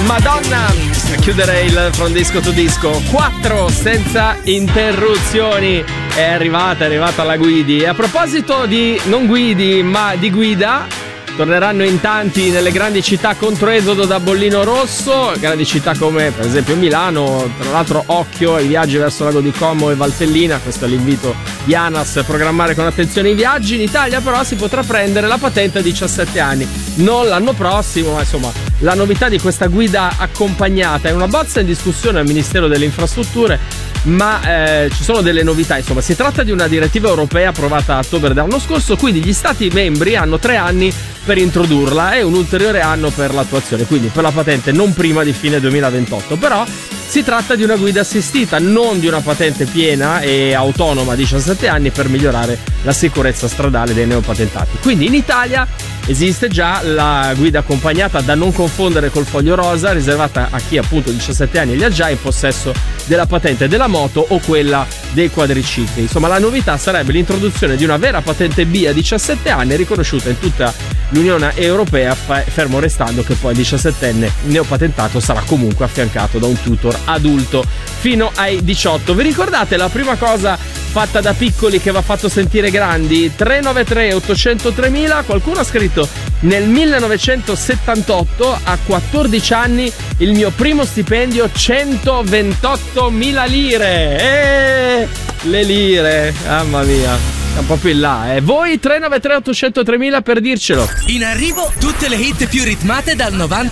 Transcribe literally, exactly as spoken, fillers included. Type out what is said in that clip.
Madonna, chiuderei il From Disco to Disco. Quattro senza interruzioni. È arrivata, è arrivata la Guidi. E a proposito di non guidi, ma di guida, torneranno in tanti nelle grandi città contro esodo da bollino rosso, grandi città come per esempio Milano. Tra l'altro occhio ai viaggi verso Lago di Como e Valtellina, questo è l'invito di ANAS, programmare con attenzione i viaggi. In Italia però si potrà prendere la patente a diciassette anni, non l'anno prossimo, ma insomma la novità di questa guida accompagnata è una bozza in discussione al Ministero delle Infrastrutture, ma eh, ci sono delle novità. Insomma, si tratta di una direttiva europea approvata a ottobre dell'anno scorso, quindi gli stati membri hanno tre anni per introdurla e un ulteriore anno per l'attuazione, quindi per la patente non prima di fine duemilaventotto. Però si tratta di una guida assistita, non di una patente piena e autonoma a diciassette anni per migliorare la sicurezza stradale dei neopatentati. Quindi in Italia esiste già la guida accompagnata, da non confondere col foglio rosa, riservata a chi appunto diciassette anni li ha già in possesso della patente della moto o quella dei quadricicli. Insomma, la novità sarebbe l'introduzione di una vera patente B a diciassette anni riconosciuta in tutta l'Unione Europea, fermo restando che poi il diciassettenne neopatentato sarà comunque affiancato da un tutor adulto fino ai diciotto. Vi ricordate la prima cosa fatta da piccoli che va fatto sentire grandi? tre nove tre otto zero zero tremila. Qualcuno ha scritto: nel millenovecentosettantotto a quattordici anni il mio primo stipendio centoventottomila lire. E le lire, mamma mia, è un po' più in là, eh. Voi tre nove tre otto zero zero tremila per dircelo. In arrivo tutte le hit più ritmate dal novanta